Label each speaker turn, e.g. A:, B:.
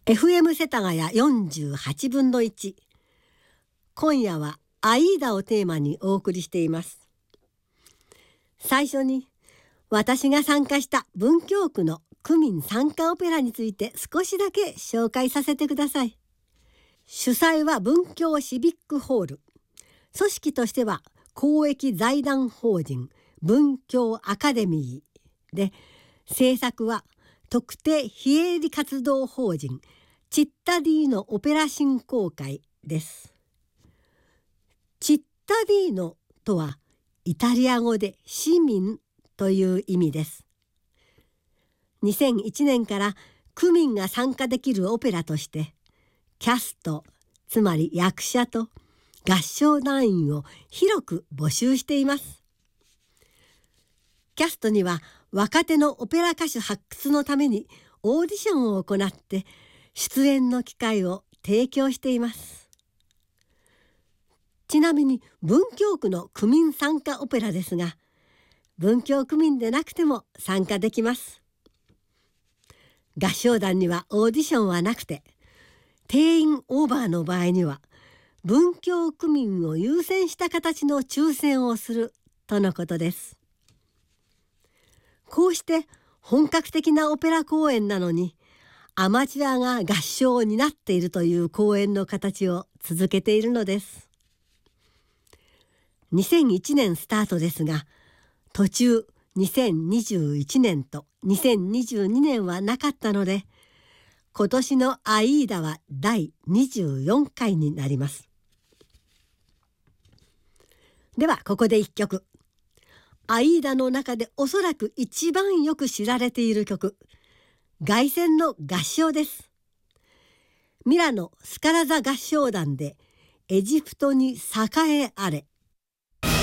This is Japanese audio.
A: FM 世田谷48分の1。今夜はアイーダをテーマにお送りしています。最初に私が参加した文京区の区民参加オペラについて少しだけ紹介させてください。主催は文京シビックホール。組織としては公益財団法人文京アカデミーで、制作は特定非営利活動法人チッタディーノオペラ振興会です。チッタディーノとはイタリア語で市民という意味です。2001年から区民が参加できるオペラとしてキャスト、つまり役者と合唱団員を広く募集しています。キャストには若手のオペラ歌手発掘のためにオーディションを行って出演の機会を提供しています。ちなみに文京区の区民参加オペラですが、文京区民でなくても参加できます。合唱団にはオーディションはなくて、定員オーバーの場合には文京区民を優先した形の抽選をするとのことです。こうして本格的なオペラ公演なのにアマチュアが合唱を担っているという公演の形を続けているのです。2001年スタートですが、途中2021年と2022年はなかったので、今年のアイーダは第24回になります。ではここで一曲。アイーダの中でおそらく一番よく知られている曲、凱旋の合唱です。ミラノ・スカラ座合唱団でエジプトに栄えあれ。